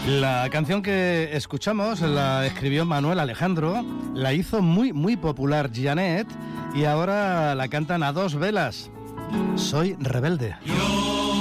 La canción que escuchamos la escribió Manuel Alejandro, la hizo muy popular Janet y ahora la cantan a dos velas. Soy rebelde.